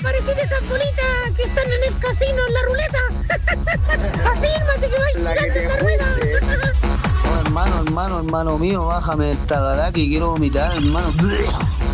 parecida esas bolitas que están en el casino, en la ruleta. Afírmate que vais La que girando te esa rueda. fuiste. Oh, hermano mío, bájame el tagadaki, quiero vomitar, hermano.